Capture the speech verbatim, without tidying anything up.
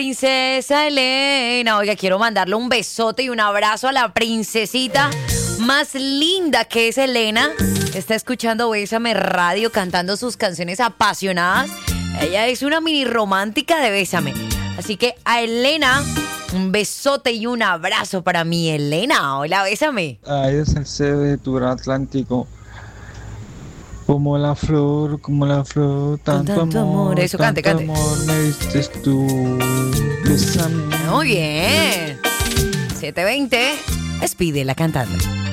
Princesa Elena. Oiga, quiero mandarle un besote y un abrazo a la princesita más linda que es Elena. Está escuchando Bésame Radio, cantando sus canciones apasionadas. Ella es una mini romántica de Bésame. Así que a Elena, un besote y un abrazo para mi Elena. Hola, bésame. Ay, es el C de tu gran Atlántico. Como la flor, como la flor, tanto, tanto amor, amor. Eso, tanto cante, cante. amor me diste tú. Bésame. Muy bien. siete veinte. Despide la cantante.